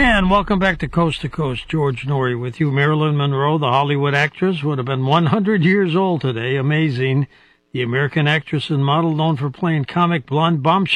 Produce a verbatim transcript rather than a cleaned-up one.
And welcome back to Coast to Coast. George Noory with you. Marilyn Monroe, the Hollywood actress, would have been one hundred years old today. Amazing. The American actress and model known for playing comic blonde bombshell